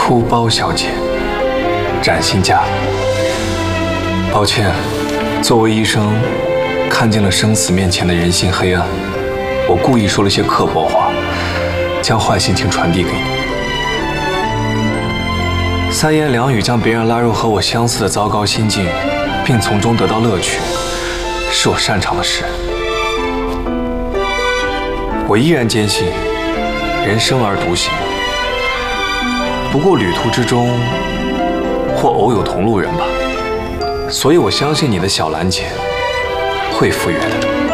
哭包小姐，展新家。抱歉，作为医生，看见了生死面前的人心黑暗，我故意说了些刻薄话，将坏心情传递给你。三言两语将别人拉入和我相似的糟糕心境，并从中得到乐趣，是我擅长的事。我依然坚信，人生而独行，不过旅途之中或偶有同路人吧。所以我相信你的小兰姐会赴约的。